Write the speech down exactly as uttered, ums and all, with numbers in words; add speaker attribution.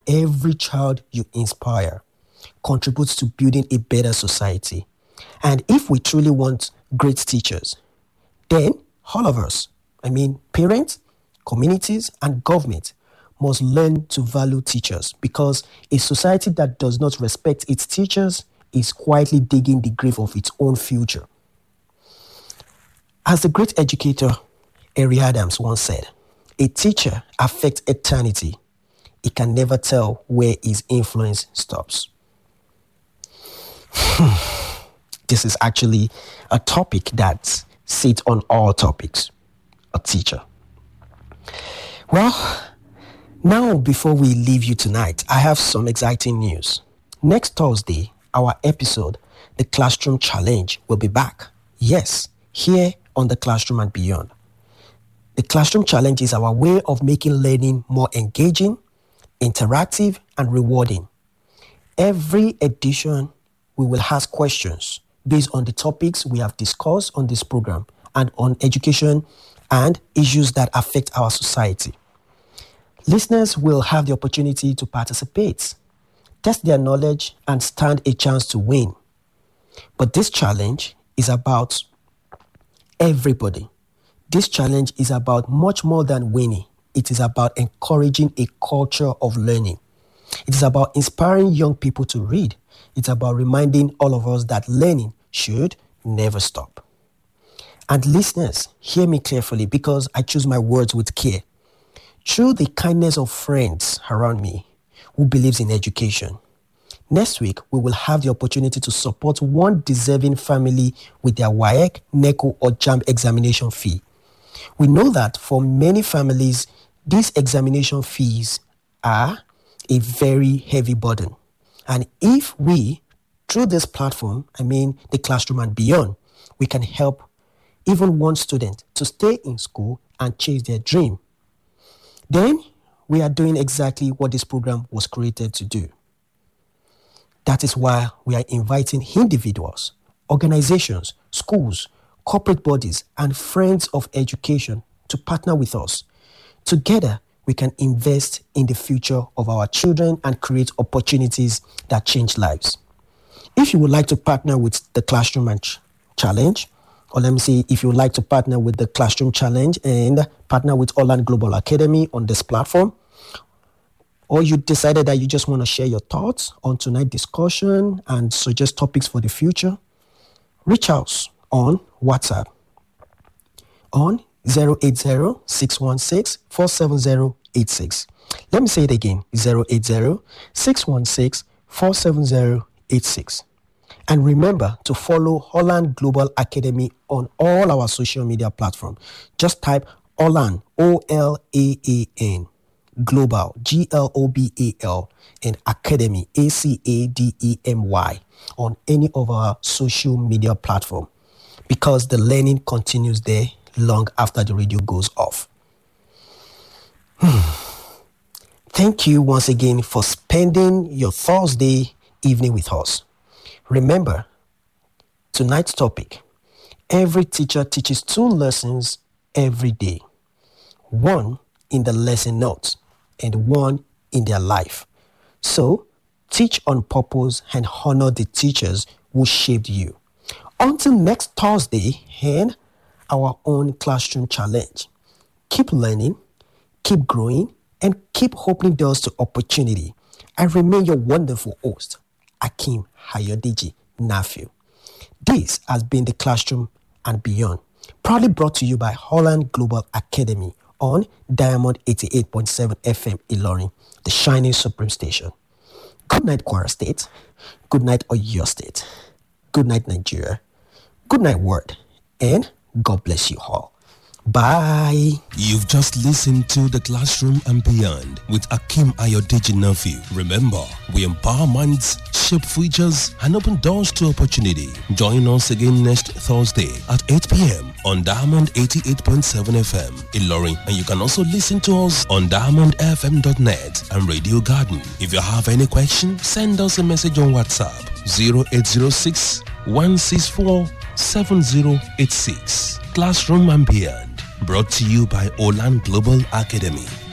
Speaker 1: every child you inspire contributes to building a better society. And if we truly want great teachers, then all of us, I mean parents, communities, and government must learn to value teachers, because a society that does not respect its teachers is quietly digging the grave of its own future. As the great educator Henry Adams once said, a teacher affects eternity. He can never tell where his influence stops. This is actually a topic that sits on all topics, a teacher. Well, now before we leave you tonight, I have some exciting news. Next Thursday, our episode, The Classroom Challenge, will be back. Yes, here on The Classroom and Beyond. The Classroom Challenge is our way of making learning more engaging, interactive, and rewarding. Every edition, we will ask questions based on the topics we have discussed on this program and on education and issues that affect our society. Listeners will have the opportunity to participate, test their knowledge, and stand a chance to win. But this challenge is about everybody. This challenge is about much more than winning. It is about encouraging a culture of learning. It is about inspiring young people to read. It's about reminding all of us that learning should never stop. And listeners, hear me carefully, because I choose my words with care. Through the kindness of friends around me who believes in education, next week we will have the opportunity to support one deserving family with their W A E C, NECO, or JAMB examination fee. We know that for many families, these examination fees are a very heavy burden. And if we, through this platform, I mean the Classroom and Beyond, we can help even one student to stay in school and chase their dream, then we are doing exactly what this program was created to do. That is why we are inviting individuals, organizations, schools, corporate bodies, and friends of education to partner with us. Together, we can invest in the future of our children and create opportunities that change lives. If you would like to partner with the Classroom and Ch- Challenge, or let me say, if you would like to partner with the Classroom Challenge and partner with Holland Global Academy on this platform, or you decided that you just want to share your thoughts on tonight's discussion and suggest topics for the future, reach out on WhatsApp on zero eight zero, six one six, four seven zero eight six. Let me say it again, zero eight zero, six one six, four seven zero eight six. And remember to follow Holland Global Academy on all our social media platforms. Just type Holland, O L A A N, Global, G L O B A L, and Academy, A C A D E M Y, on any of our social media platform, because the learning continues there long after the radio goes off. Thank you once again for spending your Thursday evening with us. Remember, tonight's topic: every teacher teaches two lessons every day. One in the lesson notes and one in their life. So, teach on purpose and honor the teachers who shaped you. Until next Thursday and our own Classroom Challenge. Keep learning, keep growing, and keep opening doors to opportunity. I remain your wonderful host, Akim Ayodeji Nafiu. This has been the Classroom and Beyond, proudly brought to you by Holland Global Academy on Diamond eighty-eight point seven F M Ilorin, the shining supreme station. Good night, Kwara State. Good night, Oyo State. Good night, Nigeria. Good night, world. And God bless you all. Bye.
Speaker 2: You've just listened to The Classroom and Beyond with Akim Ayodeji Nafiu. Remember, we empower minds, shape futures, and open doors to opportunity. Join us again next Thursday at eight p.m. on Diamond eighty-eight point seven F M Ilorin, and you can also listen to us on diamond f m dot net and Radio Garden. If you have any question, send us a message on WhatsApp zero eight zero six, one six four, seven zero eight six. Classroom and Beyond, brought to you by Holland Global Academy.